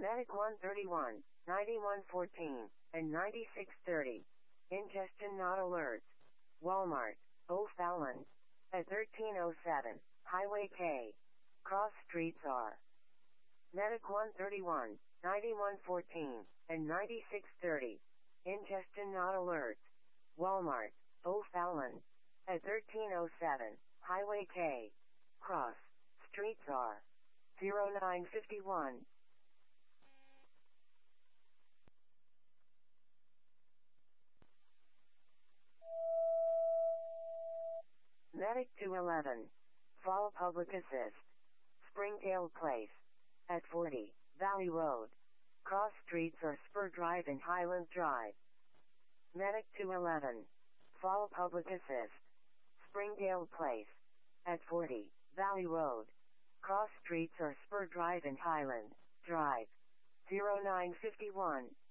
Medic 131, 9114, and 9630. Ingestion not alert. Walmart, O'Fallon. At 1307, Highway K. Cross streets are. Medic 131, 9114, and 9630. Ingestion not alert. Walmart, O'Fallon. At 1307, Highway K. Cross streets are. 0951. Medic 211. Fall Public Assist. Springdale Place. At 40, Valley Road. Cross streets are Spur Drive and Highland Drive. Medic 211. Fall Public Assist. Springdale Place. At 40, Valley Road. Cross streets are Spur Drive and Highland Drive. 0951.